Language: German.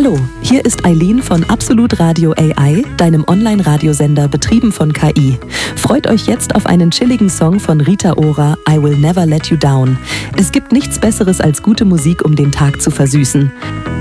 Hallo, hier ist Eileen von Absolut Radio AI, deinem Online-Radiosender betrieben von KI. Freut euch jetzt auf einen chilligen Song von Rita Ora, I Will Never Let You Down. Es gibt nichts Besseres als gute Musik, um den Tag zu versüßen.